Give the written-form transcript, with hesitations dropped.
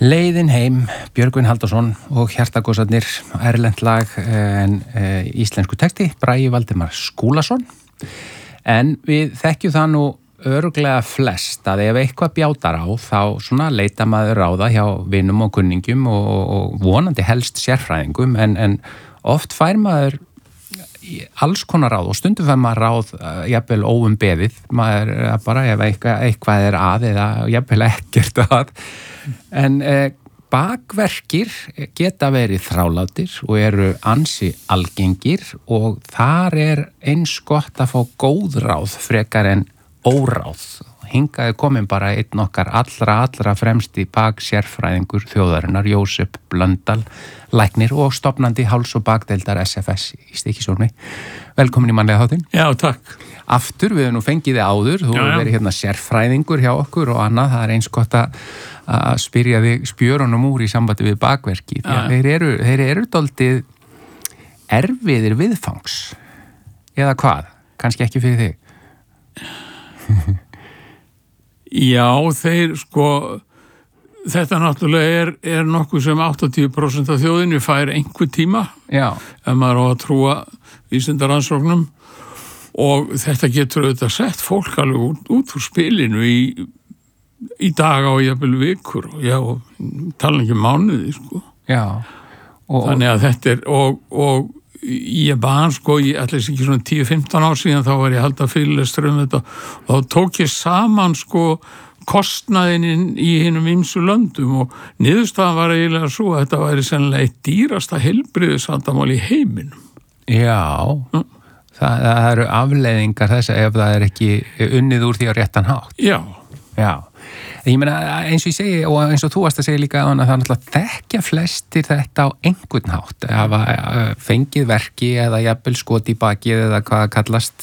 Leiðin heim, Björgvin Halldórsson og Hjartagósarnir, erlent lag en íslensku texti, Bragi Valdimar Skúlason. En við þekkjum það nú örugglega flest að ef eitthvað bjátar á þá svona leita maður ráða hjá vinum og kunningjum og vonandi helst sérfræðingum en oft fær maður alls konar ráð og stundum fær maður ráð jafnvel óumbeðið, maður bara ef eitthvað er að eða jafnvel ekkert að. En bakverkir geta verið þrálátir og eru ansi algengir og þar er eins gott að fá góð ráð frekar en óráð. Hingaði komin bara einn okkar allra fremsti baksérfræðingur þjóðarinnar, Jósep Blöndal, læknir og stofnandi háls- og bakdeildar SFS í Stykkishólmi. Velkomin í mannlega þáttinn. Já, takk. Aftur, við hefum nú fengið þig áður, þú hefur verið hérna sérfræðingur hjá okkur og annað, það er eins gott að spyrja þig spjörunum úr í sambandi við bakverki. Því að þeir eru dálítið erfiðir viðfangs. Eða hvað? Kannski ekki fyrir þig. Já, þetta náttúrulega er nokkuð sem 80% af þjóðinni fær einhver tíma. Já. Ef maður á að trúa vísindaransóknum. Og þetta getur auðvitað sett fólk alveg út úr spilinu í daga og jafnvel vikur og tala ekki mánuði, sko. Já. Þannig að þetta er, og ég bað ég ætla ekki svona 10-15 ár síðan þá var ég að halda fyrirlestur þetta og þá tók ég saman, kostnaðinn í hinum ýmsu löndum og niðurstaðan var eiginlega svo að þetta væri sennilega eitt dýrasta heilbrigðisvandamál í heiminum. Já. Það eru afleiðingar þess að ef það er ekki unnið úr því á réttan hátt. Já. Já. Ég meina, eins og ég segi, og eins og þú varst að segja líka að það er náttúrulega þekkja flestir þetta á einhvern hátt. Hafa fengið verki eða jafnvel skot í bakið eða hvað kallast